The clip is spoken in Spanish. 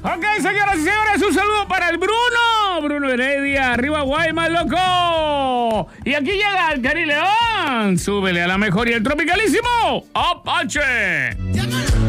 Ok, señoras y señores, un saludo para el Bruno Heredia, arriba Guaymas, loco. Y aquí llega el Cari León, súbele a la mejor y el tropicalísimo Apache.